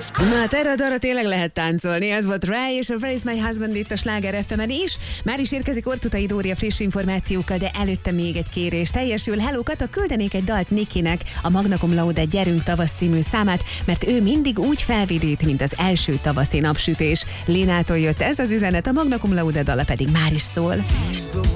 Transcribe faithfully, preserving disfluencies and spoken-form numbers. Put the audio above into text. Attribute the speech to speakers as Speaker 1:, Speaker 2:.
Speaker 1: Na, hát erre a dalra tényleg lehet táncolni. Ez volt Ray és a Where is my husband itt a Sláger ef emen is. Már is érkezik Ortutai Dória friss információkkal, de előtte még egy kérés teljesül. Hello Kata, küldenék egy dalt Nikinek, a Magna Cum Laude Gyerünk tavasz című számát, mert ő mindig úgy felvidít, mint az első tavaszi napsütés. Lénától jött ez az üzenet, a Magna Cum Laude dala pedig már is szól.